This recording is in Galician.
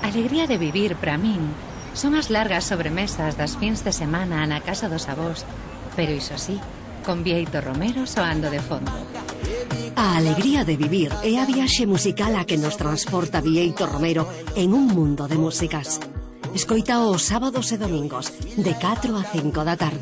alegría de vivir para min son as largas sobremesas das fins de semana na casa dos avós, pero iso sí, con Bieito Romero soando de fondo. A alegría de vivir é a viaxe musical a que nos transporta Bieito Romero en un mundo de músicas. Escoita os sábados e domingos, de 4 a 5 da tarde.